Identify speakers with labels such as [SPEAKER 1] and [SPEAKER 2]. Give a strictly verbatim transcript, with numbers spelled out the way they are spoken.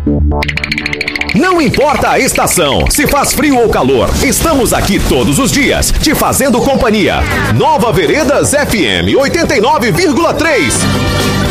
[SPEAKER 1] Não importa a estação, se faz frio ou calor, estamos aqui todos os dias, te fazendo companhia. Nova Veredas F M oitenta e nove vírgula três.